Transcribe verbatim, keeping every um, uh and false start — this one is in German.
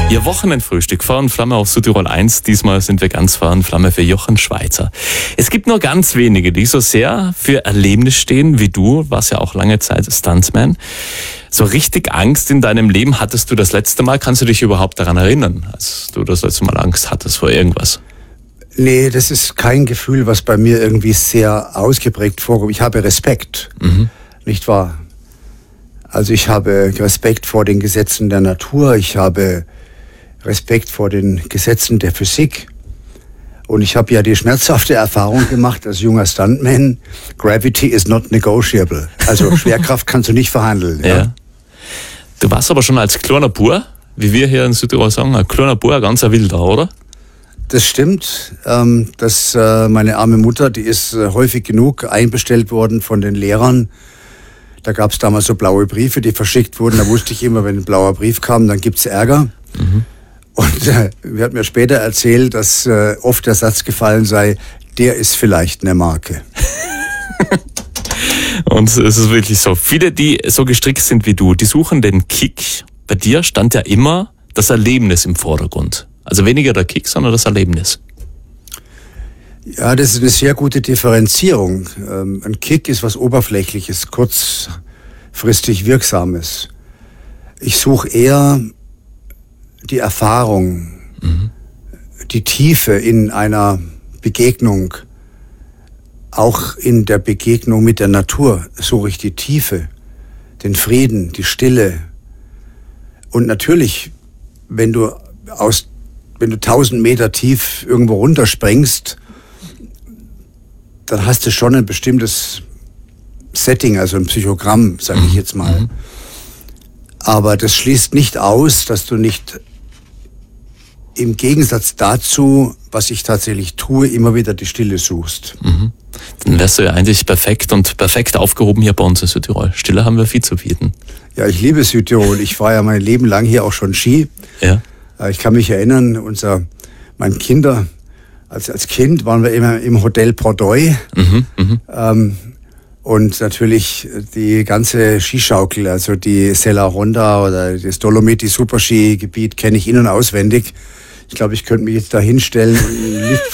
Ihr Wochenendfrühstück, Feuer und Flamme auf Südtirol eins. Diesmal sind wir ganz Feuer und Flamme für Jochen Schweizer. Es gibt nur ganz wenige, die so sehr für Erlebnis stehen wie du. Warst ja auch lange Zeit Stuntman. So richtig Angst in deinem Leben hattest du das letzte Mal? Kannst du dich überhaupt daran erinnern, als du das letzte Mal Angst hattest vor irgendwas? Nee, das ist kein Gefühl, was bei mir irgendwie sehr ausgeprägt vorkommt. Ich habe Respekt, mhm. nicht wahr? Also ich habe Respekt vor den Gesetzen der Natur, ich habe Respekt vor den Gesetzen der Physik. Und ich habe ja die schmerzhafte Erfahrung gemacht als junger Stuntman, Gravity is not negotiable. Also Schwerkraft kannst du nicht verhandeln. Ja. Ja. Du warst aber schon als kleiner Bur, wie wir hier in Südtirol sagen, ein kleiner Bur, ein ganzer Wilder, oder? Das stimmt. Ähm, dass, äh, meine arme Mutter, die ist äh, häufig genug einbestellt worden von den Lehrern. Da gab es damals so blaue Briefe, die verschickt wurden. Da wusste ich immer, wenn ein blauer Brief kam, dann gibt's Ärger. Mhm. Und äh, wir hat mir später erzählt, dass äh, oft der Satz gefallen sei, der ist vielleicht eine Marke. Und es ist wirklich so. Viele, die so gestrickt sind wie du, die suchen den Kick. Bei dir stand ja immer das Erlebnis im Vordergrund. Also weniger der Kick, sondern das Erlebnis. Ja, das ist eine sehr gute Differenzierung. Ähm, ein Kick ist was Oberflächliches, kurzfristig Wirksames. Ich suche eher die Erfahrung, mhm. die Tiefe in einer Begegnung. Auch in der Begegnung mit der Natur suche ich die Tiefe, den Frieden, die Stille. Und natürlich, wenn du aus, wenn du tausend Meter tief irgendwo runterspringst, dann hast du schon ein bestimmtes Setting, also ein Psychogramm, sage ich jetzt mal. Mhm. Aber das schließt nicht aus, dass du nicht im Gegensatz dazu, was ich tatsächlich tue, immer wieder die Stille suchst. Mhm. Dann wärst du ja eigentlich perfekt und perfekt aufgehoben hier bei uns in Südtirol. Stille haben wir viel zu bieten. Ja, ich liebe Südtirol. Ich war ja mein Leben lang hier auch schon Ski. Ja. Ich kann mich erinnern, unser, meine Kinder, als, als Kind waren wir immer im Hotel Pordoi. Mhm, mh. ähm, und natürlich die ganze Skischaukel, also die Sella Ronda oder das Dolomiti Superski-Gebiet kenne ich in- und auswendig. Ich glaube, ich könnte mich jetzt da hinstellen und